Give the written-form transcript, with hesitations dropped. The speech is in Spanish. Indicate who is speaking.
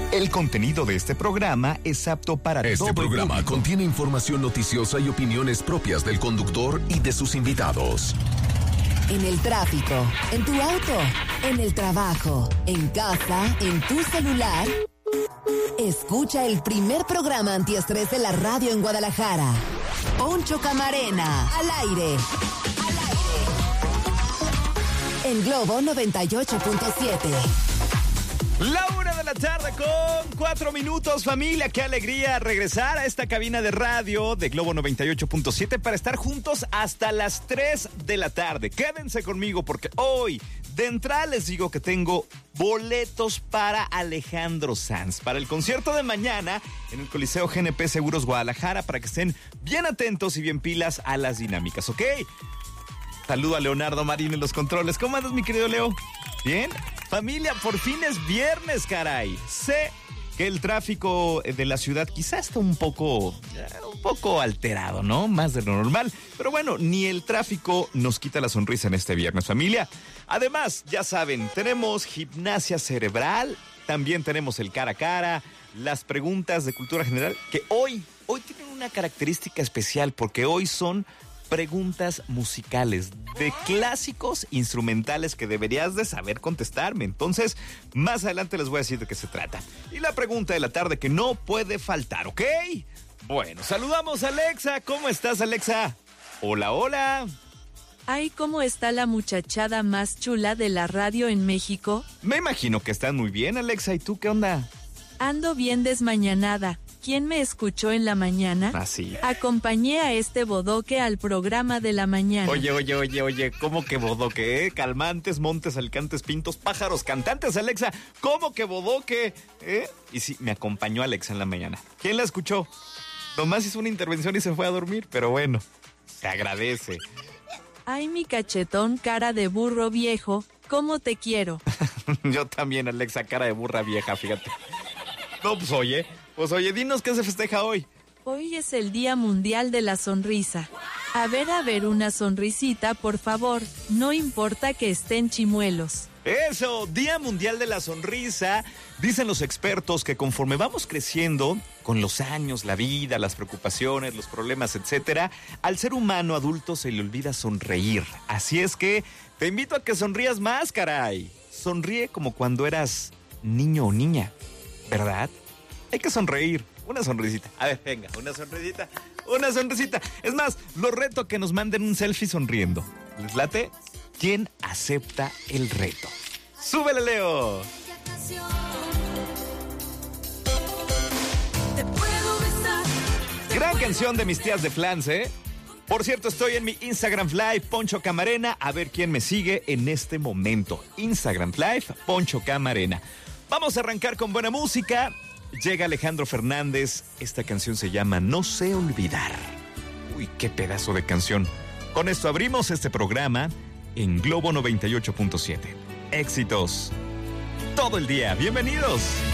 Speaker 1: El contenido de este programa es apto para todo
Speaker 2: Este programa
Speaker 1: público.
Speaker 2: contiene información noticiosa y opiniones propias del conductor y de sus invitados.
Speaker 3: En el tráfico, en tu auto, en el trabajo, en casa, en tu celular. Escucha el primer programa antiestrés de la radio en Guadalajara. Poncho Camarena, al aire. En Globo 98.7.
Speaker 1: La 1:00 con 4 minutos, familia. Qué alegría regresar a esta cabina de radio de Globo 98.7 para estar juntos hasta las 3 de la tarde. Quédense conmigo porque hoy, de entrada, les digo que tengo boletos para Alejandro Sanz, para el concierto de mañana en el Coliseo GNP Seguros Guadalajara, para que estén bien atentos y bien pilas a las dinámicas, ¿ok? Saludo a Leonardo Marín en los controles. ¿Cómo andas, mi querido Leo? ¿Bien? Familia, por fin es viernes, caray. Sé que el tráfico de la ciudad quizás está un poco alterado, ¿no? Más de lo normal. Pero bueno, ni el tráfico nos quita la sonrisa en este viernes, familia. Además, ya saben, tenemos gimnasia cerebral, también tenemos el cara a cara, las preguntas de cultura general, que hoy tienen una característica especial porque hoy son preguntas musicales de clásicos instrumentales que deberías de saber contestarme. Entonces, más adelante les voy a decir de qué se trata. Y la pregunta de la tarde que no puede faltar, ¿ok? Bueno, saludamos a Alexa. ¿Cómo estás, Alexa? Hola, hola.
Speaker 4: Ay, ¿cómo está la muchachada más chula de la radio en México?
Speaker 1: Me imagino que están muy bien, Alexa. ¿Y tú qué onda?
Speaker 4: Ando bien desmañanada. ¿Quién me escuchó en la mañana?
Speaker 1: Así.
Speaker 4: Acompañé a este bodoque al programa de la mañana.
Speaker 1: Oye, ¿cómo que bodoque, Calmantes, montes, alcantes, pintos, pájaros, cantantes, Alexa. ¿Cómo que bodoque, Y sí, me acompañó Alexa en la mañana. ¿Quién la escuchó? Nomás hizo una intervención y se fue a dormir, pero bueno, se agradece.
Speaker 4: Ay, mi cachetón, cara de burro viejo, ¿cómo te quiero?
Speaker 1: Yo también, Alexa, cara de burra vieja, fíjate. No, pues oye, dinos qué se festeja hoy.
Speaker 4: Hoy es el Día Mundial de la Sonrisa. A ver, una sonrisita, por favor. No importa que estén chimuelos.
Speaker 1: Eso, Día Mundial de la Sonrisa. Dicen los expertos que conforme vamos creciendo, con los años, la vida, las preocupaciones, los problemas, etcétera, al ser humano adulto se le olvida sonreír. Así es que te invito a que sonrías más, caray. Sonríe como cuando eras niño o niña, ¿verdad? Hay que sonreír. Una sonrisita. A ver, venga, una sonrisita. Es más, los reto a que nos manden un selfie sonriendo. ¿Les late? ¿Quién acepta el reto? ¡Súbele, Leo! Gran canción de mis tías de Flans, ¿eh? Por cierto, estoy en mi Instagram Live, Poncho Camarena. A ver quién me sigue en este momento. Instagram Live, Poncho Camarena. Vamos a arrancar con buena música. Llega Alejandro Fernández. Esta canción se llama No sé olvidar. Uy, qué pedazo de canción. Con esto abrimos este programa en Globo 98.7. Éxitos todo el día. Bienvenidos.